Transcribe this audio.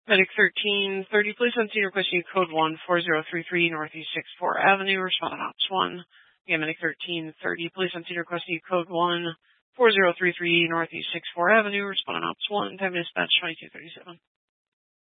Medic 1330, police on scene requesting code 14033 Northeast 64 Avenue, responding ops 1. Again, Medic 1330, police on scene requesting code 14033 Northeast 64 Avenue, responding ops 1. Time dispatch 2237.